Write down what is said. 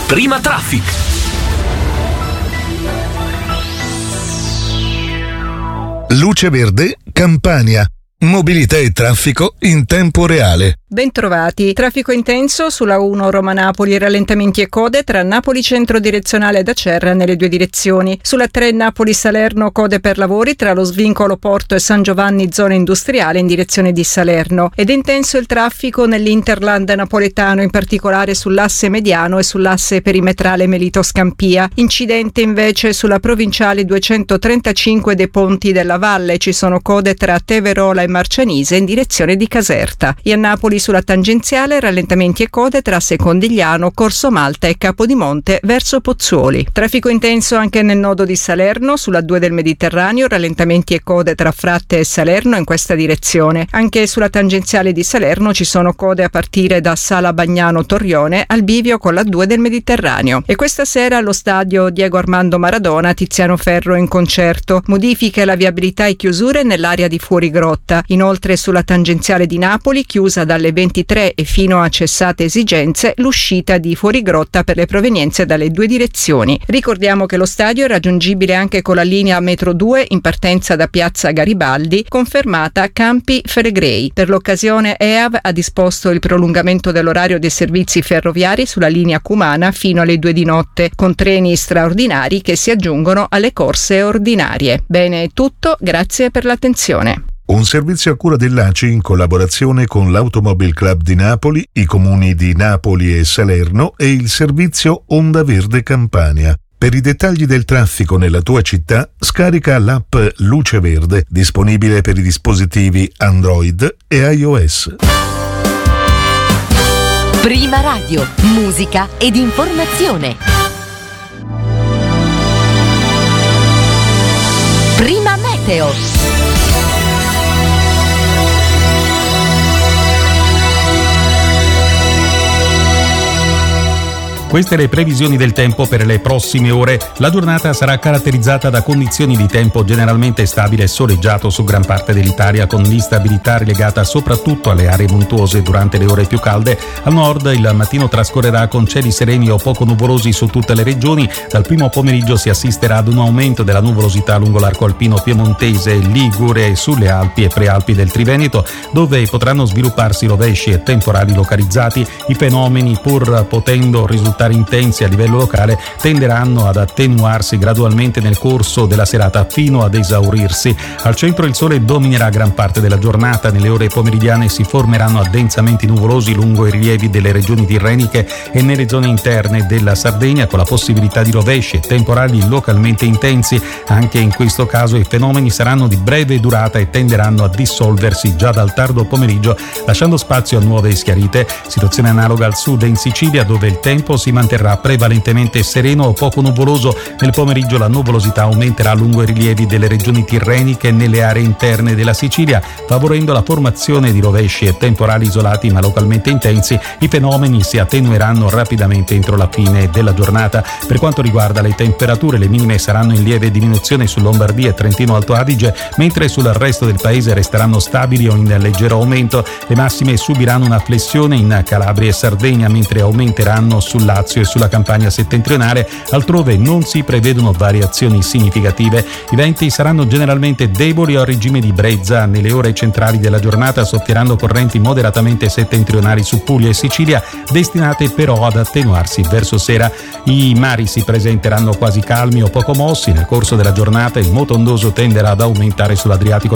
Prima Traffic. Luce Verde, Campania. Mobilità e traffico in tempo reale. Bentrovati. Traffico intenso sulla 1 Roma-Napoli, rallentamenti e code tra Napoli centro direzionale ed Acerra nelle due direzioni. Sulla 3 Napoli-Salerno, code per lavori tra lo svincolo Porto e San Giovanni, zona industriale in direzione di Salerno. Ed è intenso il traffico nell'Interland napoletano, in particolare sull'asse mediano e sull'asse perimetrale Melito-Scampia. Incidente invece sulla provinciale 235 dei Ponti della Valle. Ci sono code tra Teverola e Marcianise in direzione di Caserta. E a Napoli sulla tangenziale rallentamenti e code tra Secondigliano, Corso Malta e Capodimonte verso Pozzuoli. Traffico intenso anche nel nodo di Salerno, sulla 2 del Mediterraneo, rallentamenti e code tra Fratte e Salerno in questa direzione. Anche sulla tangenziale di Salerno ci sono code a partire da Sala Bagnano Torrione al bivio con la 2 del Mediterraneo. E questa sera allo stadio Diego Armando Maradona Tiziano Ferro in concerto. Modifiche alla viabilità e chiusure nell'area di Fuorigrotta. Inoltre sulla tangenziale di Napoli, chiusa dalle 23 e fino a cessate esigenze, l'uscita di Fuorigrotta per le provenienze dalle due direzioni. Ricordiamo che lo stadio è raggiungibile anche con la linea Metro 2 in partenza da Piazza Garibaldi, confermata a Campi Flegrei. Per l'occasione EAV ha disposto il prolungamento dell'orario dei servizi ferroviari sulla linea Cumana fino alle 2 di notte, con treni straordinari che si aggiungono alle corse ordinarie. Bene, è tutto, grazie per l'attenzione. Un servizio a cura dell'ACI in collaborazione con l'Automobile Club di Napoli, i comuni di Napoli e Salerno e il servizio Onda Verde Campania. Per i dettagli del traffico nella tua città, scarica l'app Luce Verde, disponibile per i dispositivi Android e iOS. Prima Radio, musica ed informazione. Prima Meteo. Queste le previsioni del tempo per le prossime ore. La giornata sarà caratterizzata da condizioni di tempo generalmente stabile e soleggiato su gran parte dell'Italia, con l'instabilità relegata soprattutto alle aree montuose durante le ore più calde. Al nord il mattino trascorrerà con cieli sereni o poco nuvolosi su tutte le regioni. Dal primo pomeriggio si assisterà ad un aumento della nuvolosità lungo l'arco alpino piemontese, ligure e sulle Alpi e prealpi del Triveneto, dove potranno svilupparsi rovesci e temporali localizzati. I fenomeni, pur potendo risultare intensi a livello locale, tenderanno ad attenuarsi gradualmente nel corso della serata fino ad esaurirsi. Al centro il sole dominerà gran parte della giornata. Nelle ore pomeridiane si formeranno addensamenti nuvolosi lungo i rilievi delle regioni tirreniche e nelle zone interne della Sardegna, con la possibilità di rovesci e temporali localmente intensi. Anche in questo caso i fenomeni saranno di breve durata e tenderanno a dissolversi già dal tardo pomeriggio, lasciando spazio a nuove schiarite. Situazione analoga al sud e in Sicilia, dove il tempo si manterrà prevalentemente sereno o poco nuvoloso. Nel pomeriggio la nuvolosità aumenterà lungo i rilievi delle regioni tirreniche e nelle aree interne della Sicilia, favorendo la formazione di rovesci e temporali isolati ma localmente intensi. I fenomeni si attenueranno rapidamente entro la fine della giornata. Per quanto riguarda le temperature, le minime saranno in lieve diminuzione su Lombardia e Trentino Alto Adige, mentre sul resto del paese resteranno stabili o in leggero aumento. Le massime subiranno una flessione in Calabria e Sardegna, mentre aumenteranno sul Lazio e sulla Campania settentrionale. Altrove non si prevedono variazioni significative. I venti saranno generalmente deboli o a regime di brezza. Nelle ore centrali della giornata soffieranno correnti moderatamente settentrionali su Puglia e Sicilia, destinate però ad attenuarsi verso sera. I mari si presenteranno quasi calmi o poco mossi. Nel corso della giornata il moto ondoso tenderà ad aumentare sull'Adriatico